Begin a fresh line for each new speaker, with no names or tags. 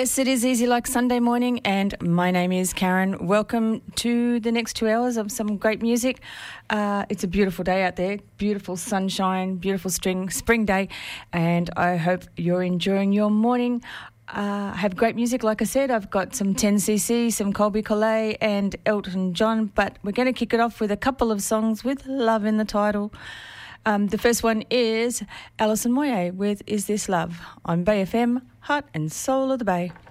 Yes, it is Easy Like Sunday Morning, and my name is Karen. Welcome to the next 2 hours of some great music. It's a beautiful day out there, beautiful sunshine, beautiful spring day, and I hope you're enjoying your morning. Have great music, like I said. I've got some 10cc, some Colby Collet and Elton John, but we're going to kick it off with a couple of songs with love in the title. The first one is Alison Moyet with Is This Love on Bay FM, Heart and Soul of the Bay.